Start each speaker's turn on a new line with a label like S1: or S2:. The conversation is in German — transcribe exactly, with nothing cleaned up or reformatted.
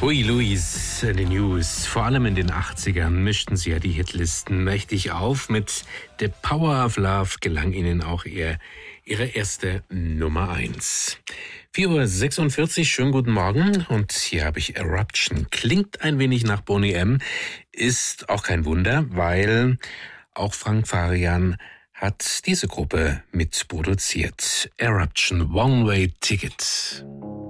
S1: Hui Louise, die News. Vor allem in den achtzigern mischten sie ja die Hitlisten mächtig auf. Mit The Power of Love gelang ihnen auch ihr, ihre erste Nummer eins. vier Uhr sechsundvierzig, schönen guten Morgen. Und hier habe ich Eruption. Klingt ein wenig nach Boney M. Ist auch kein Wunder, weil auch Frank Farian hat diese Gruppe mitproduziert. Eruption, One Way Ticket.